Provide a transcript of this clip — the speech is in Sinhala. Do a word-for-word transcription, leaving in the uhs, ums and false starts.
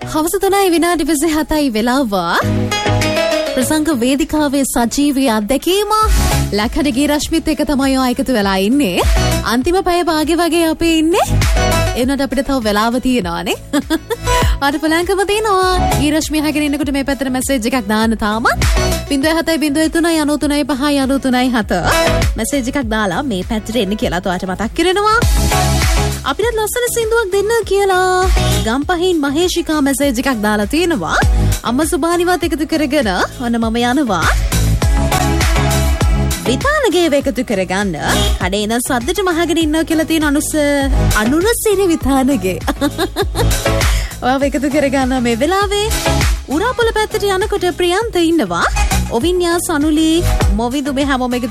හවස තුනයි විනාඩි විසිහතයි වෙලාව. ප්‍රසංග වේදිකාවේ සජීවී අත්දැකීම ලක්හඩගේ රශ්මිත් එක තමයි ඔය එකතු වෙලා ඉන්නේ. අන්තිම පැය භාගෙ වගේ අපි ඉන්නේ. එනට අපිට තව වෙලාව තියෙනවානේ. අර පලංකම තියෙනවා. ඊ රශ්මිය හැගෙන ඉන්නකොට මේ පැත්තට මැසේජ් එකක් දාන්න තාමත්. බිංදුව හතයි බිංදුව තුනයි අනූ තුනයි පහයි අනූ තුනයි හත මැසේජ් එකක් දාලා මේ පැත්තට එන්න කියලා ඔයාට මතක් කරනවා. අපිට ලස්සන සින්දුවක් දෙන්න කියලා ගම්පහින් මහේෂිකා මැසේජ් එකක් දාලා තියෙනවා. අම්ම සුභානිවත් එකතු කරගෙන ඔන්න මම යනවා. විතානගේ එකතු කරගන්න කඩේ ඉන්න සද්දට මහගෙන ඉන්නවා කියලා තියෙන අනුස අනුරසිරි විතානගේ. ඔයාව එකතු කරගන්න මේ වෙලාවේ උරාපොළ පැත්තට යනකොට ප්‍රියන්ත ඉන්නවා. ඔවින්‍යා සනුලි මොවිදු මේ හැමෝම එකතු